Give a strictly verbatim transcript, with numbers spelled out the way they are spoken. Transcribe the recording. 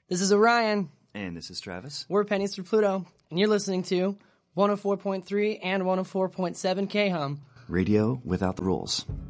This is Orion. And this is Travis. We're Pennies for Pluto, and you're listening to one oh four point three and one oh four point seven K-Hum. Radio without the rules.